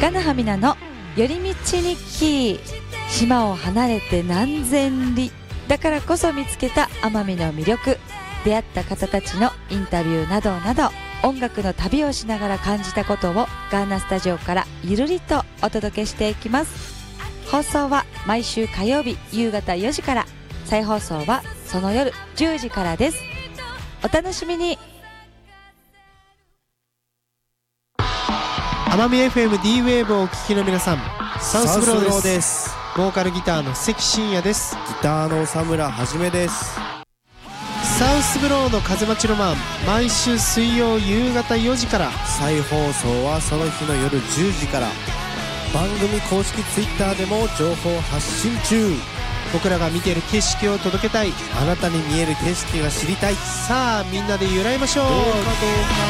金葉美奈の寄り道日記。島を離れて何千里だからこそ見つけた奄美の魅力、出会った方たちのインタビューなどなど、音楽の旅をしながら感じたことをガーナスタジオからゆるりとお届けしていきます。放送は毎週火曜日夕方4時から、再放送はその夜10時からです。お楽しみに。 奄美 FM D ウェーブをお聞きの皆さん、サウスブローです。ボーカルギターの関真也です。 ギターの佐村はじめです。 サウスブローの風待ちロマン、毎週水曜夕方4時から、 再放送はその日の夜10時から。番組公式ツイッターでも情報発信中。 僕らが見ている景色を届けたい、 あなたに見える景色が知りたい。 さあみんなで揺らいましょう。 どうかどうか。